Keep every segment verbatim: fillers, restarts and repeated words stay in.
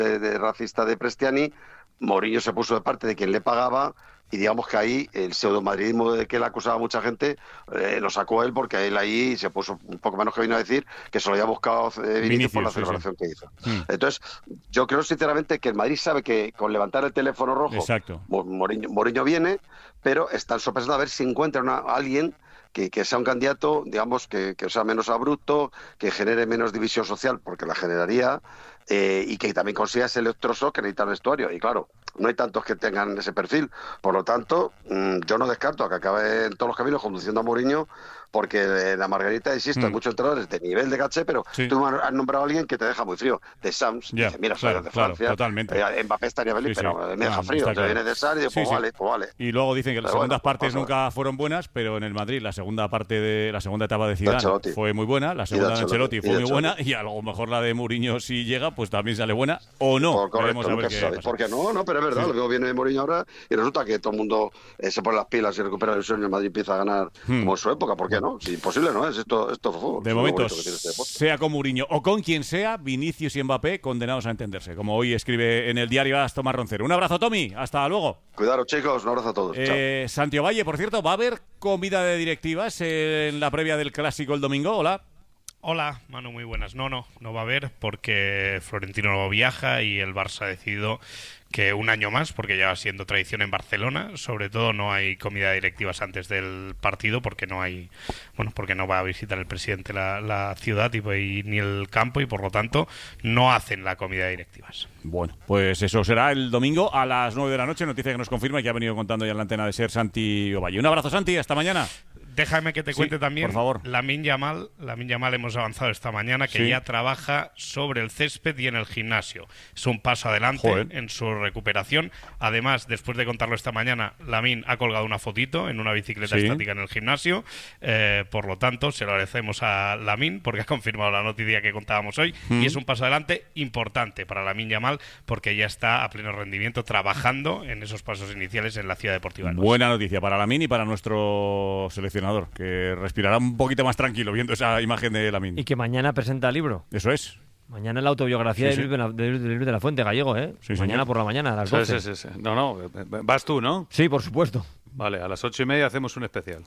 de, de racista de Prestiani, Mourinho se puso de parte de quien le pagaba, y digamos que ahí el pseudomadridismo de que él acusaba a mucha gente eh, lo sacó él, porque él ahí se puso un poco menos, que vino a decir que se lo había buscado eh, Vinicius, Vinicius por la celebración sí, sí. que hizo. Mm. Entonces, yo creo sinceramente que el Madrid sabe que con levantar el teléfono rojo, Exacto. Mourinho, Mourinho viene, pero están sopesando a ver si encuentran a alguien que, que sea un candidato, digamos, que, que sea menos abrupto, que genere menos división social, porque la generaría, eh, y que también consiga ese electroshock que necesita el vestuario. Y claro, no hay tantos que tengan ese perfil. Por lo tanto, mmm, yo no descarto que acabe en todos los caminos conduciendo a Mourinho, porque la Margarita, insisto, mm. hay muchos entrenadores de nivel de caché, pero sí. tú has nombrado a alguien que te deja muy frío. De Sams, yeah, dice, mira, claro, soy de claro, Francia, totalmente. Eh, Mbappé estaría feliz, sí, pero sí. me deja ah, frío. Claro. Viene de Sars y digo, pues, sí, vale, sí. pues vale. Y luego dicen que pero las segundas bueno, partes nunca fueron buenas, pero en el Madrid la segunda parte de la segunda etapa de Zidane de fue muy buena, la segunda de Ancelotti fue muy buena, y a lo mejor la de Mourinho, si llega, pues también sale buena o no. Por, correcto, a ver qué pasa. Porque no, no, pero es verdad, sí. luego viene Mourinho ahora y resulta que todo el mundo eh, se pone las pilas y recupera el sueño, el Madrid empieza a ganar hmm. como en su época, ¿por qué no? Si imposible no es, esto, esto es fútbol. De momento, este sea con Mourinho o con quien sea, Vinicius y Mbappé condenados a entenderse, como hoy escribe en el diario As Tomás Roncero. Un abrazo, Tommy, hasta luego. Cuidaros, chicos, un abrazo a todos. Eh, Santiago Valle, por cierto, ¿va a haber comida de directivas en la previa del Clásico el domingo? Hola. Hola, Manu, muy buenas. No, no, no va a haber porque Florentino no viaja y el Barça ha decidido que un año más, porque ya va siendo tradición en Barcelona, sobre todo no hay comida de directivas antes del partido porque no hay, bueno, porque no va a visitar el presidente la, la ciudad y, y ni el campo y por lo tanto no hacen la comida de directivas. Bueno, pues eso será el domingo a las nueve de la noche, noticia que nos confirma y que ha venido contando ya en la antena de SER Santi Ovalle. Un abrazo, Santi, hasta mañana. Déjame que te cuente sí, también, por favor. Lamine Yamal, Lamine Yamal hemos avanzado esta mañana que sí. ya trabaja sobre el césped y en el gimnasio. Es un paso adelante Joder. en su recuperación. Además, después de contarlo esta mañana, Lamine ha colgado una fotito en una bicicleta sí. estática en el gimnasio. Eh, por lo tanto, se lo agradecemos a Lamine porque ha confirmado la noticia que contábamos hoy mm. y es un paso adelante importante para Lamine Yamal porque ya está a pleno rendimiento trabajando en esos pasos iniciales en la Ciudad Deportiva. Buena noticia para Lamine y para nuestro seleccionador, que respirará un poquito más tranquilo viendo esa imagen de Lamine. Y que mañana presenta el libro. Eso es. Mañana es la autobiografía sí, sí. de, Luis de, de Luis de la Fuente, gallego, ¿eh? Sí, mañana señor. por la mañana, a las doce. Sí, sí, sí, sí. No, no, vas tú, ¿no? Sí, por supuesto. Vale, a las ocho y media hacemos un especial.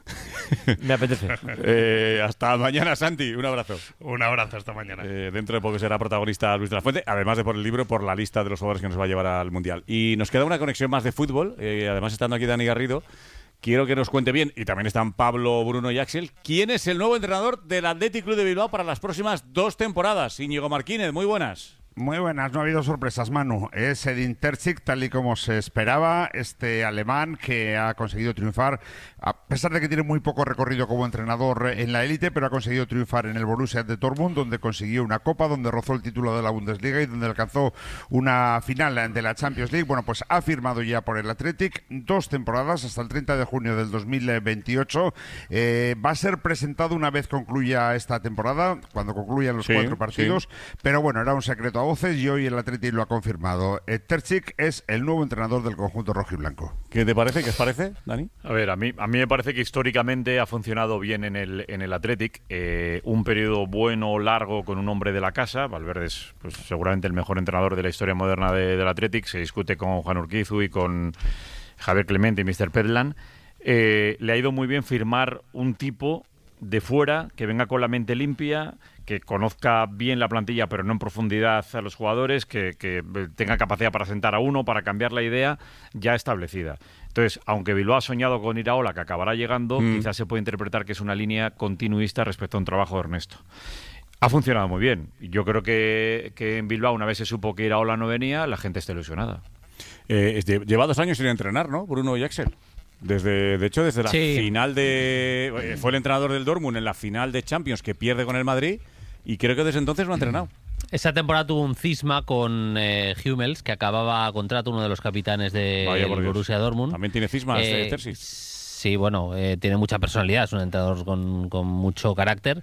Me apetece. eh, hasta mañana, Santi. Un abrazo. Un abrazo, hasta mañana. Eh, dentro de poco será protagonista Luis de la Fuente, además de por el libro, por la lista de los jugadores que nos va a llevar al Mundial. Y nos queda una conexión más de fútbol, eh, además estando aquí Dani Garrido. Quiero que nos cuente bien, y también están Pablo, Bruno y Axel, quién es el nuevo entrenador del Athletic Club de Bilbao para las próximas dos temporadas. Íñigo Martínez, muy buenas. Muy buenas, no ha habido sorpresas, Manu. Es Edin Terzic, tal y como se esperaba, este alemán que ha conseguido triunfar, a pesar de que tiene muy poco recorrido como entrenador en la élite, pero ha conseguido triunfar en el Borussia de Dortmund, donde consiguió una copa, donde rozó el título de la Bundesliga y donde alcanzó una final de la Champions League. Bueno, pues ha firmado ya por el Athletic dos temporadas hasta el treinta de junio del dos mil veintiocho. Eh, va a ser presentado una vez concluya esta temporada, cuando concluyan los sí, cuatro partidos, sí. pero bueno, era un secreto a voces y hoy el Athletic lo ha confirmado. Eh, Terzic es el nuevo entrenador del conjunto rojiblanco. ¿Qué te parece? ¿Qué os parece, Dani? A ver, a mí, a mí me parece que históricamente ha funcionado bien en el, en el Athletic. Eh, un periodo bueno, largo, con un hombre de la casa. Valverde es pues, seguramente el mejor entrenador de la historia moderna de, del Athletic. Se discute con Juan Urquizu y con Javier Clemente y míster Pedlan. Eh, le ha ido muy bien firmar un tipo de fuera que venga con la mente limpia, que conozca bien la plantilla pero no en profundidad a los jugadores, que, que tenga capacidad para sentar a uno, para cambiar la idea ya establecida. Entonces, aunque Bilbao ha soñado con Iraola, que acabará llegando, mm. quizás se puede interpretar que es una línea continuista respecto a un trabajo de Ernesto. Ha funcionado muy bien. Yo creo que, que en Bilbao, una vez se supo que Iraola no venía, la gente está ilusionada. Eh, lleva dos años sin entrenar, ¿no? Bruno y Axel. Desde, de hecho, desde la sí. final de... Fue el entrenador del Dortmund en la final de Champions que pierde con el Madrid y creo que desde entonces no ha entrenado. Esa temporada tuvo un cisma con eh, Hummels, que acababa contrato, uno de los capitanes de Borussia Dortmund. También tiene cismas, eh, Terzic. Sí, bueno, eh, tiene mucha personalidad, es un entrenador con, con mucho carácter.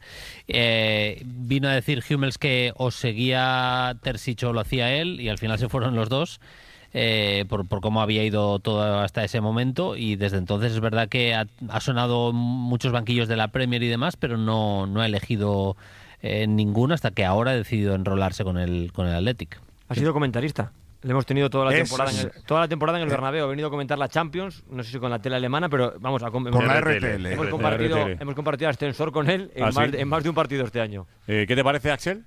Eh, vino a decir Hummels que o seguía Terzic o lo hacía él y al final se fueron los dos. Eh, por, por cómo había ido todo hasta ese momento y desde entonces es verdad que ha, ha sonado muchos banquillos de la Premier y demás, pero no, no ha elegido eh, ninguno hasta que ahora ha decidido enrolarse con el, con el Athletic. Ha sido comentarista. Le hemos tenido toda la Es, temporada en el, toda la temporada en el Bernabéu. Ha venido a comentar la Champions, no sé si con la tele alemana, pero vamos a con la R T L. Hemos compartido, hemos compartido ascensor con él en, ¿Ah, más, sí? en más de un partido este año. Eh, ¿Qué te parece, Axel?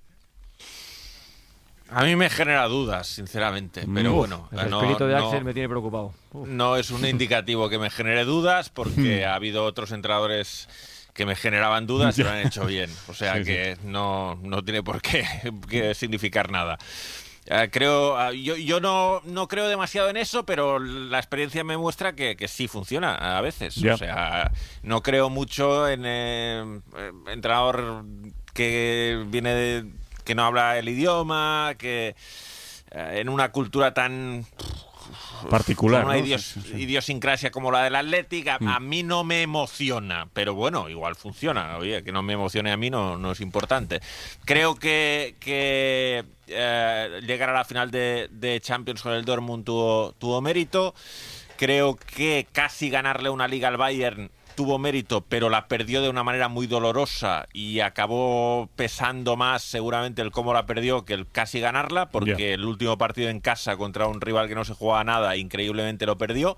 A mí me genera dudas, sinceramente, pero Uf, bueno, el no, espíritu de no, Axel me tiene preocupado. Uf. no es un indicativo que me genere dudas, porque ha habido otros entrenadores que me generaban dudas y lo han hecho bien, o sea Sí, que no, no tiene por qué, que significar nada. Uh, creo, uh, yo, yo no, no creo demasiado en eso, pero la experiencia me muestra que, que sí funciona a veces. Yeah. O sea, no creo mucho en eh, entrenador que viene de, que no habla el idioma, que eh, en una cultura tan particular, con una ¿no? idios, Sí, sí, sí. idiosincrasia como la del Athletic, a, Mm. a mí no me emociona, pero bueno, igual funciona. Oye, que no me emocione a mí no, no es importante. Creo que, que eh, llegar a la final de, de Champions con el Dortmund tuvo, tuvo mérito. Creo que casi ganarle una liga al Bayern tuvo mérito, pero la perdió de una manera muy dolorosa y acabó pesando más seguramente el cómo la perdió que el casi ganarla, porque Yeah. el último partido en casa contra un rival que no se jugaba nada, increíblemente lo perdió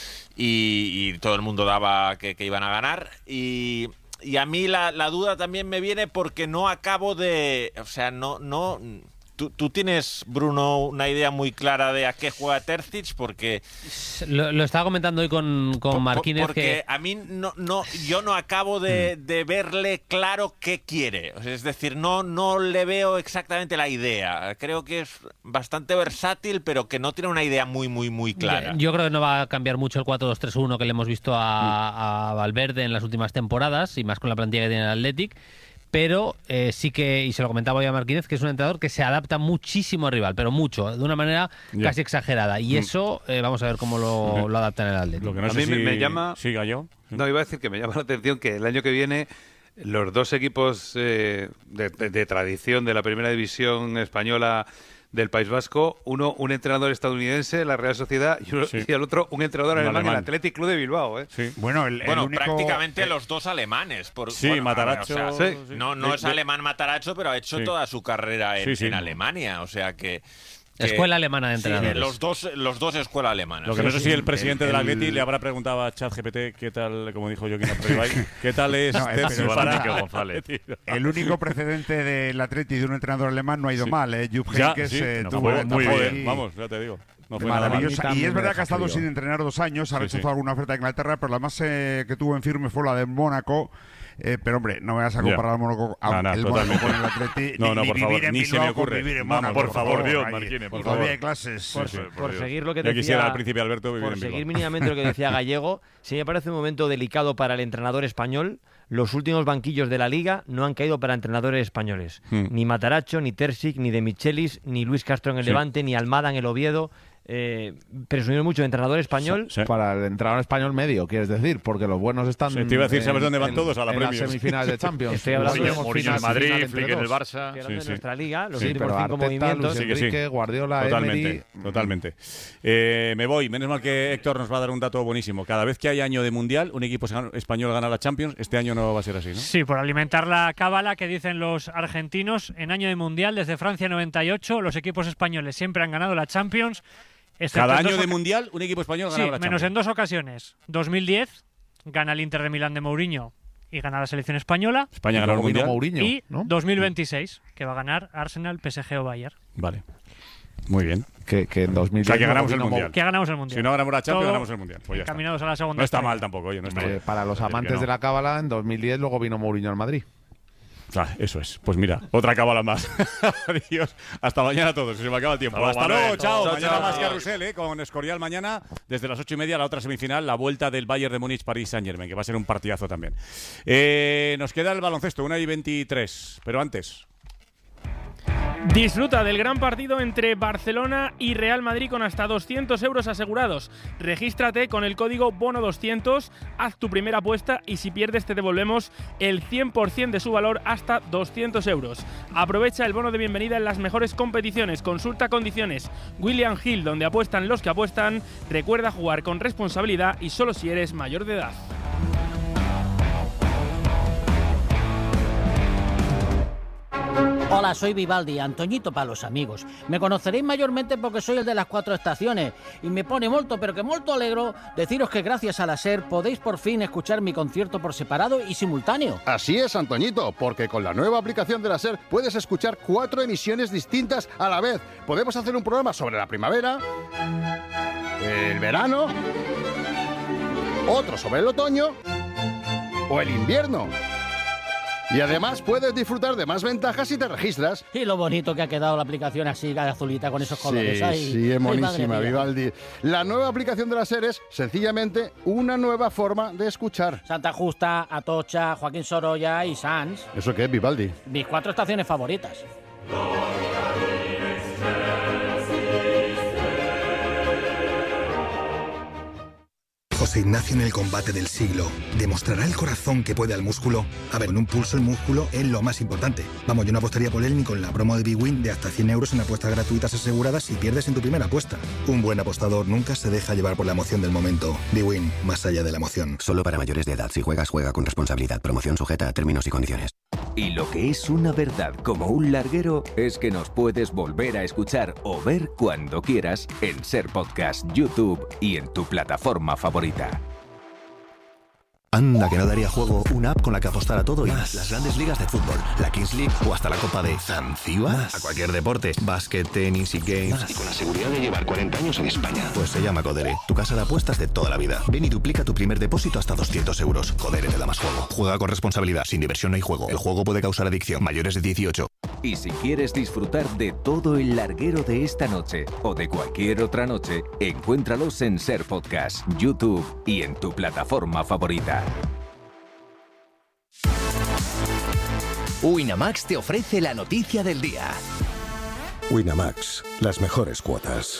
y, y todo el mundo daba que, que iban a ganar. Y, y a mí la, la duda también me viene porque no acabo de... O sea, no... no ¿Tú, tú tienes, Bruno, una idea muy clara de a qué juega Terzic? Porque... Lo, lo estaba comentando hoy con, con Por- Marquínez. Porque que a mí no, no, yo no acabo de, de verle claro qué quiere. O sea, es decir, no, no le veo exactamente la idea. Creo que es bastante versátil, pero que no tiene una idea muy, muy, muy clara. Yo creo que no va a cambiar mucho el cuatro dos tres uno que le hemos visto a, a Valverde en las últimas temporadas, y más con la plantilla que tiene el Athletic. Pero eh, sí que, y se lo comentaba hoy a Marquínez, que es un entrenador que se adapta muchísimo al rival, pero mucho, de una manera Ya. casi exagerada. Y eso, eh, vamos a ver cómo lo, lo adapta en el Athletic. Lo que no A sé mí me- si... me llama- Sí, Gallo. No, iba a decir que me llama la atención que el año que viene los dos equipos eh, de, de- de tradición de la primera división española del País Vasco, uno un entrenador estadounidense, la Real Sociedad, y, uno- Sí. y el otro un entrenador Un alemán, alemán. el Athletic Club de Bilbao. ¿eh? Sí. Bueno, el, el Bueno, único, prácticamente eh, los dos alemanes. Por, Sí, bueno, Matarazzo, o sea, sí. No, no De- es de- alemán Matarazzo, pero ha hecho Sí. toda su carrera en, Sí, sí. en Alemania. O sea que... que- Escuela alemana de sí, entrenadores. los dos, los dos escuela alemana. Lo que no sé si el presidente El- del Atleti el- le habrá preguntado a ChatGPT qué tal, como dijo Joaquín Apreibay, qué tal es No, es- Terzic pero para Enrique González. el único precedente del Atleti de un entrenador alemán no ha ido Sí. mal, ¿eh? Jupp Ya, Heynckes sí, eh, no, tuvo fue una muy etapa bien, ahí vamos, ya te digo. No fue nada mal. maravillosa. A mí Y es también me verdad que ha deja estado frío. sin entrenar dos años, ha Sí, rechazado sí. alguna oferta de Inglaterra, pero la más eh, que tuvo en firme fue la de Mónaco. Eh, pero hombre, no me vas a Ya. comparar al Mónaco, a- No, no, el Mónaco totalmente. con el Atleti, No, ni, no, ni por vivir favor, en ni se Bilbao me con ocurre. vivir en Vamos, Mónaco, por favor, ahí. Dios, Marquínez, por Todavía favor. hay clases. Por, Sí, sí, por por Dios. seguir lo que Yo decía, quisiera al príncipe Alberto vivir por en seguir Bilbao. mínimamente lo que decía Gallego, sí me parece un momento delicado para el entrenador español. Los últimos banquillos de la Liga no han caído para entrenadores españoles. Hmm. Ni Matarazzo, ni Terzic, ni De Michelis, ni Luis Castro en el Sí. Levante, ni Almada en el Oviedo. Eh, presumimos mucho de entrenador español. Sí. Para el entrenador español medio, quieres decir, porque los buenos están. Sí, te iba a decir, ¿sabes en- dónde van en- todos? A la en las Premier. semifinales de Champions. Estoy hablando Luego de tenemos Mourinho en el final, Madrid, final entre Flick en el dos. Barça. Estoy hablando Sí, de sí. nuestra liga, los Sí, últimos pero cinco Arteta, movimientos. Luis Sí que sí. Enrique, Guardiola, Totalmente, Emery. totalmente. Eh, me voy. Menos mal que Héctor nos va a dar un dato buenísimo. Cada vez que hay año de Mundial, un equipo español gana la Champions. Este año no va a ser así, ¿no? Sí, por alimentar la cábala que dicen los argentinos, en año de Mundial, desde Francia noventa y ocho, los equipos españoles siempre han ganado la Champions. excepto Cada en dos año de oca- Mundial, un equipo español Sí, gana la menos Champions. en dos ocasiones. dos mil diez, gana el Inter de Milán de Mourinho y gana la selección española. España Y ganó el luego vino Mundial. Mourinho, Y ¿no? dos mil veintiséis, que va a ganar Arsenal, P S G o Bayern. Vale. Muy bien. Que, que en dos mil diez O sea, que luego ganamos el vino Mundial. Que ganamos el Mundial. Si no ganamos la Champions, Todo ganamos el Mundial. Pues ya está. encaminados a la segunda. No está estrella. mal tampoco, oye, no está Hombre, mal. para los Es decir, que amantes no. de la cábala, en dos mil diez luego vino Mourinho al Madrid. Ah, eso es. Pues mira, otra cábala más. Adiós. Hasta mañana a todos. Se me acaba el tiempo. Hasta Hasta luego, luego. Chao. Chao, Mañana chao. más Carrusel, ¿eh? Con Escorial mañana. Desde las ocho y media, la otra semifinal, la vuelta del Bayern de Múnich, París Saint Germain, que va a ser un partidazo también. Eh, nos queda el baloncesto, una y veintitrés. Pero antes. Disfruta del gran partido entre Barcelona y Real Madrid con hasta doscientos euros asegurados. Regístrate con el código bono doscientos, haz tu primera apuesta y si pierdes te devolvemos el cien por ciento de su valor hasta doscientos euros. Aprovecha el bono de bienvenida en las mejores competiciones. Consulta condiciones. William Hill, donde apuestan los que apuestan. Recuerda jugar con responsabilidad y solo si eres mayor de edad. Hola, soy Vivaldi, Antoñito para los amigos. Me conoceréis mayormente porque soy el de las cuatro estaciones y me pone molto, pero que molto alegro deciros que gracias a la SER podéis por fin escuchar mi concierto por separado y simultáneo. Así es, Antoñito, porque con la nueva aplicación de la SER puedes escuchar cuatro emisiones distintas a la vez. Podemos hacer un programa sobre la primavera, el verano, otro sobre el otoño o el invierno. Y además puedes disfrutar de más ventajas si te registras. Y lo bonito que ha quedado la aplicación así, azulita, con esos colores. Sí, Ay, sí, es ay, monísima, Vivaldi. La nueva aplicación de la SER es sencillamente una nueva forma de escuchar. Santa Justa, Atocha, Joaquín Sorolla y Sanz. ¿Eso qué es, Vivaldi? Mis cuatro estaciones favoritas. José Ignacio en el combate del siglo. ¿Demostrará el corazón que puede al músculo? A ver, en un pulso el músculo es lo más importante. Vamos, yo no apostaría por él ni con la promo de BWin de hasta cien euros en apuestas gratuitas aseguradas si pierdes en tu primera apuesta. Un buen apostador nunca se deja llevar por la emoción del momento. BWin, más allá de la emoción. Solo para mayores de edad. Si juegas, juega con responsabilidad. Promoción sujeta a términos y condiciones. Y lo que es una verdad como un larguero es que nos puedes volver a escuchar o ver cuando quieras en SER Podcast, YouTube y en tu plataforma favorita. Anda, que no daría juego una app con la que apostar a todo y más. Las grandes ligas de fútbol, la Kings League o hasta la Copa de Zanzíbar. A cualquier deporte, básquet, tenis y games. Más. Y con la seguridad de llevar cuarenta años en España. Pues se llama Codere, tu casa de apuestas de toda la vida. Ven y duplica tu primer depósito hasta doscientos euros. Codere te da más juego. Juega con responsabilidad, sin diversión no hay juego. El juego puede causar adicción. Mayores de dieciocho. Y si quieres disfrutar de todo el larguero de esta noche o de cualquier otra noche, encuéntralos en SER Podcast, YouTube y en tu plataforma favorita. Winamax te ofrece la noticia del día. Winamax, las mejores cuotas.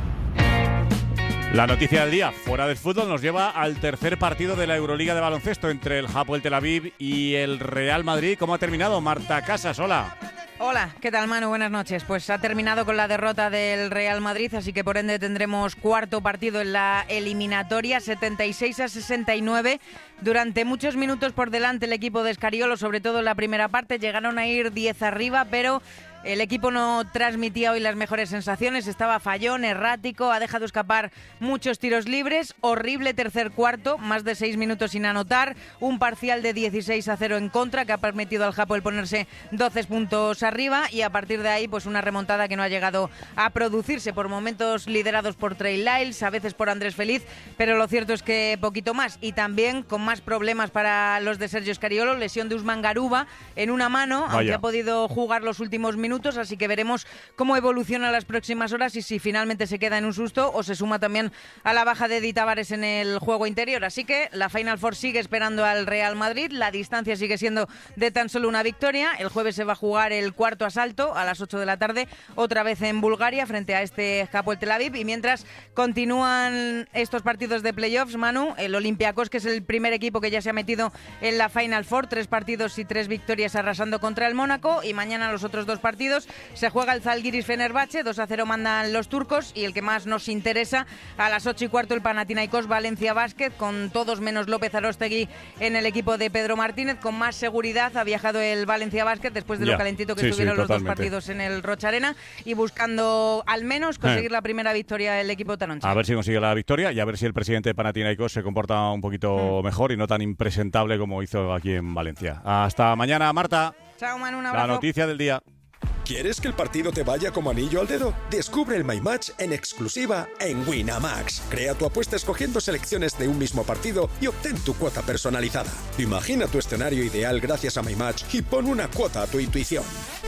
La noticia del día, fuera del fútbol, nos lleva al tercer partido de la Euroliga de baloncesto entre el Hapoel Tel Aviv y el Real Madrid. ¿Cómo ha terminado? Marta Casas, hola. Hola, ¿qué tal, Manu? Buenas noches. Pues ha terminado con la derrota del Real Madrid, así que por ende tendremos cuarto partido en la eliminatoria, setenta y seis a sesenta y nueve. Durante muchos minutos por delante el equipo de Escariolo, sobre todo en la primera parte, llegaron a ir diez arriba, pero el equipo no transmitía hoy las mejores sensaciones, estaba fallón, errático, ha dejado escapar muchos tiros libres, horrible tercer cuarto, más de seis minutos sin anotar, un parcial de dieciséis a cero en contra que ha permitido al Hapoel ponerse doce puntos arriba y a partir de ahí pues una remontada que no ha llegado a producirse, por momentos liderados por Trey Lyles, a veces por Andrés Feliz, pero lo cierto es que poquito más y también con más problemas para los de Sergio Escariolo, lesión de Usman Garuba en una mano, Vaya. aunque ha podido jugar los últimos minutos. Así que veremos cómo evoluciona las próximas horas y si finalmente se queda en un susto o se suma también a la baja de Edi Tavares en el juego interior. Así que la Final Four sigue esperando al Real Madrid, la distancia sigue siendo de tan solo una victoria. El jueves se va a jugar el cuarto asalto a las ocho de la tarde, otra vez en Bulgaria frente a este Hapoel Tel Aviv, y mientras continúan estos partidos de playoffs, Manu, el Olympiacos, que es el primer equipo que ya se ha metido en la Final Four, tres partidos y tres victorias arrasando contra el Mónaco, y mañana los otros dos partidos se juega el Zalgiris Fenerbahce, dos a cero mandan los turcos, y el que más nos interesa, a las ocho y cuarto el Panathinaikos Valencia Basket, con todos menos López Aróstegui en el equipo de Pedro Martínez. Con más seguridad ha viajado el Valencia Basket después de ya. lo calentito que sí, estuvieron sí, los dos partidos en el Rocha Arena, y buscando al menos conseguir eh. la primera victoria del equipo taroncha. A ver si consigue la victoria y a ver si el presidente de Panathinaikos se comporta un poquito mm. mejor y no tan impresentable como hizo aquí en Valencia. Hasta mañana, Marta. Chao, Manu, un abrazo. La noticia del día. ¿Quieres que el partido te vaya como anillo al dedo? Descubre el My Match en exclusiva en Winamax. Crea tu apuesta escogiendo selecciones de un mismo partido y obtén tu cuota personalizada. Imagina tu escenario ideal gracias a My Match y pon una cuota a tu intuición.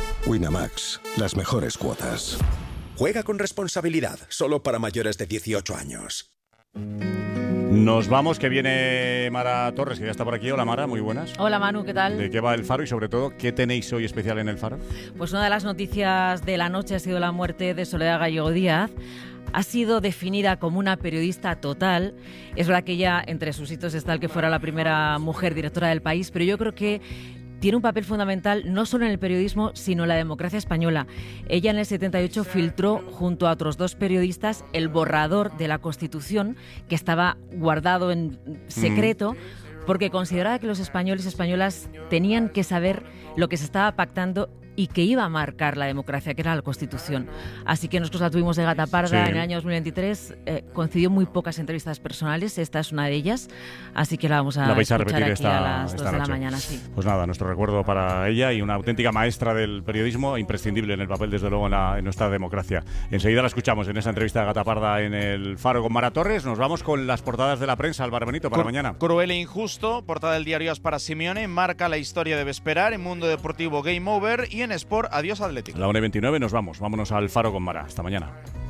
Winamax, las mejores cuotas. Juega con responsabilidad, solo para mayores de dieciocho años. Nos vamos, que viene Mara Torres, que ya está por aquí. Hola, Mara, muy buenas. Hola, Manu, ¿qué tal? ¿De qué va el Faro y, sobre todo, qué tenéis hoy especial en el Faro? Pues una de las noticias de la noche ha sido la muerte de Soledad Gallego Díaz. Ha sido definida como una periodista total. Es verdad que ella, entre sus hitos, está el que fuera la primera mujer directora del país, pero yo creo que tiene un papel fundamental no solo en el periodismo, sino en la democracia española. Ella en el setenta y ocho filtró, junto a otros dos periodistas, el borrador de la Constitución, que estaba guardado en secreto, mm. porque consideraba que los españoles y españolas tenían que saber lo que se estaba pactando y que iba a marcar la democracia, que era la Constitución. Así que nosotros la tuvimos de gata parda Sí. en el año dos mil veintitrés, eh, concedió muy pocas entrevistas personales, esta es una de ellas, así que la vamos a La vais a escuchar repetir aquí esta, a las esta dos de la noche. mañana. Sí. Pues nada, nuestro recuerdo para ella y una auténtica maestra del periodismo, imprescindible en el papel, desde luego, en, la, en nuestra democracia. Enseguida la escuchamos en esa entrevista de Gata Parda en el Faro con Mara Torres. Nos vamos con las portadas de la prensa, Álvaro Benito, para Cru- mañana. Cruel e injusto, portada del diario As para Simeone, marca la historia debe esperar, en Mundo Deportivo Game Over y en Sport Adiós Atlético. La una y veintinueve nos vamos, vámonos al Faro con Mara. Hasta mañana.